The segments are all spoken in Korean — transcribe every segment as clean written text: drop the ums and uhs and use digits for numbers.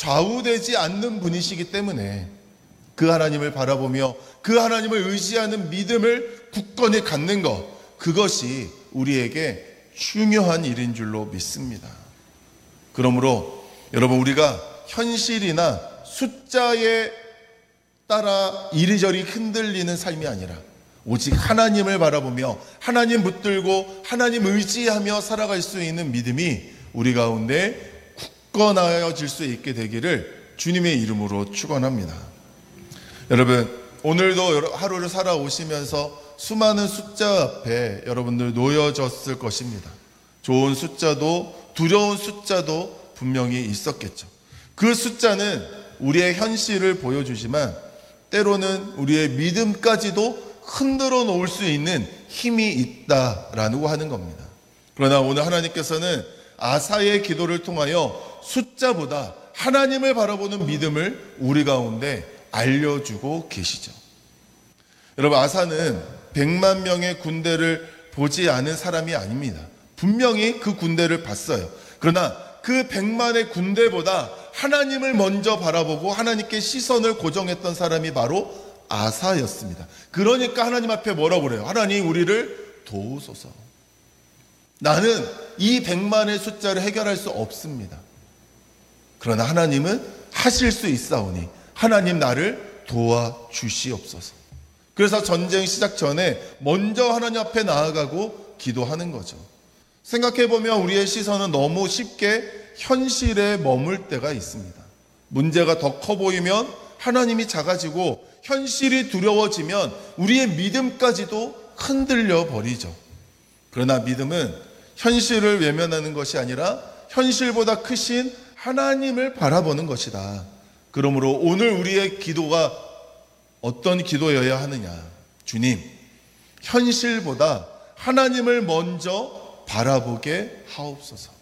좌우되지 않는 분이시기 때문에 그 하나님을 바라보며 그 하나님을 의지하는 믿음을 굳건히 갖는 것, 그것이 우리에게 중요한 일인 줄로 믿습니다. 그러므로 여러분, 우리가 현실이나 숫자에 따라 이리저리 흔들리는 삶이 아니라 오직 하나님을 바라보며 하나님 붙들고 하나님 의지하며 살아갈 수 있는 믿음이 우리 가운데 굳건하여질 수 있게 되기를 주님의 이름으로 축원합니다. 여러분, 오늘도 하루를 살아오시면서 수많은 숫자 앞에 여러분들 놓여졌을 것입니다. 좋은 숫자도 두려운 숫자도 분명히 있었겠죠. 그 숫자는 우리의 현실을 보여주지만 때로는 우리의 믿음까지도 흔들어 놓을 수 있는 힘이 있다라고 하는 겁니다. 그러나 오늘 하나님께서는 아사의 기도를 통하여 숫자보다 하나님을 바라보는 믿음을 우리 가운데 알려주고 계시죠. 여러분, 아사는 100만 명의 군대를 보지 않은 사람이 아닙니다. 분명히 그 군대를 봤어요. 그러나 그 100만의 군대보다 하나님을 먼저 바라보고 하나님께 시선을 고정했던 사람이 바로 아사였습니다. 그러니까 하나님 앞에 뭐라고 그래요? 하나님, 우리를 도우소서. 나는 이 100만의 숫자를 해결할 수 없습니다. 그러나 하나님은 하실 수 있사오니 하나님, 나를 도와주시옵소서. 그래서 전쟁 시작 전에 먼저 하나님 앞에 나아가고 기도하는 거죠. 생각해보면 우리의 시선은 너무 쉽게 현실에 머물 때가 있습니다. 문제가 더 커 보이면 하나님이 작아지고 현실이 두려워지면 우리의 믿음까지도 흔들려 버리죠. 그러나 믿음은 현실을 외면하는 것이 아니라 현실보다 크신 하나님을 바라보는 것이다. 그러므로 오늘 우리의 기도가 어떤 기도여야 하느냐? 주님, 현실보다 하나님을 먼저 바라보게 하옵소서.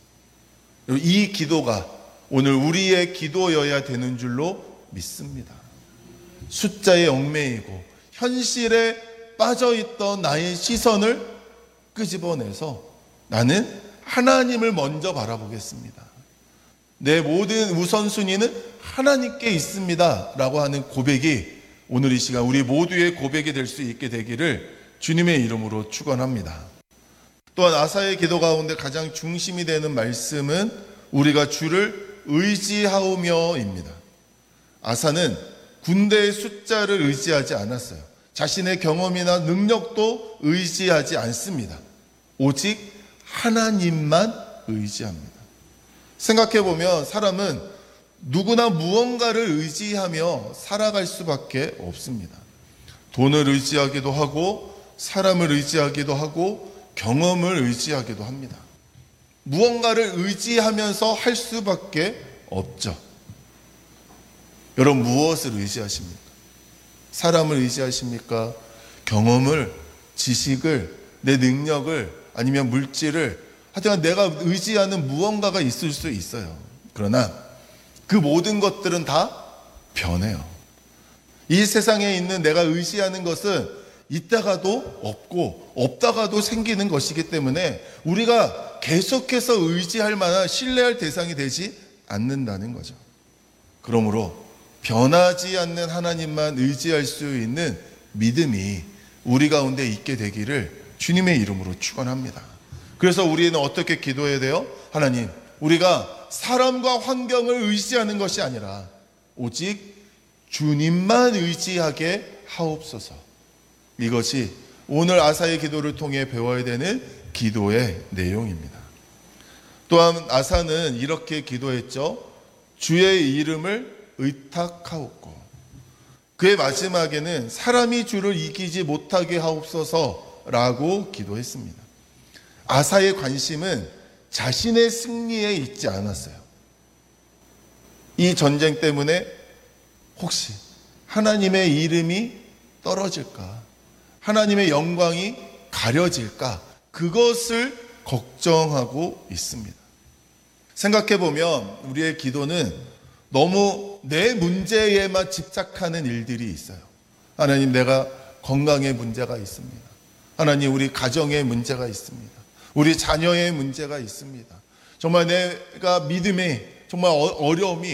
이 기도가 오늘 우리의 기도여야 되는 줄로 믿습니다. 숫자에 얽매이고 현실에 빠져있던 나의 시선을 끄집어내서 나는 하나님을 먼저 바라보겠습니다. 내 모든 우선순위는 하나님께 있습니다 라고 하는 고백이 오늘 이 시간 우리 모두의 고백이 될 수 있게 되기를 주님의 이름으로 축원합니다. 또한 아사의 기도 가운데 가장 중심이 되는 말씀은 우리가 주를 의지하오며입니다. 아사는 군대의 숫자를 의지하지 않았어요. 자신의 경험이나 능력도 의지하지 않습니다. 오직 하나님만 의지합니다. 생각해보면 사람은 누구나 무언가를 의지하며 살아갈 수밖에 없습니다. 돈을 의지하기도 하고 사람을 의지하기도 하고 경험을 의지하기도 합니다. 무언가를 의지하면서 할 수밖에 없죠. 여러분, 무엇을 의지하십니까? 사람을 의지하십니까? 경험을, 지식을, 내 능력을, 아니면 물질을, 하여튼 내가 의지하는 무언가가 있을 수 있어요. 그러나 그 모든 것들은 다 변해요. 이 세상에 있는 내가 의지하는 것은 있다가도 없고 없다가도 생기는 것이기 때문에 우리가 계속해서 의지할 만한 신뢰할 대상이 되지 않는다는 거죠. 그러므로 변하지 않는 하나님만 의지할 수 있는 믿음이 우리 가운데 있게 되기를 주님의 이름으로 축원합니다. 그래서 우리는 어떻게 기도해야 돼요? 하나님, 우리가 사람과 환경을 의지하는 것이 아니라 오직 주님만 의지하게 하옵소서. 이것이 오늘 아사의 기도를 통해 배워야 되는 기도의 내용입니다. 또한 아사는 이렇게 기도했죠. 주의 이름을 의탁하옵고, 그의 마지막에는 사람이 주를 이기지 못하게 하옵소서라고 기도했습니다. 아사의 관심은 자신의 승리에 있지 않았어요. 이 전쟁 때문에 혹시 하나님의 이름이 떨어질까? 하나님의 영광이 가려질까? 그것을 걱정하고 있습니다. 생각해보면 우리의 기도는 너무 내 문제에만 집착하는 일들이 있어요. 하나님, 내가 건강에 문제가 있습니다. 하나님, 우리 가정에 문제가 있습니다. 우리 자녀의 문제가 있습니다. 정말 내가 믿음에 정말 어려움이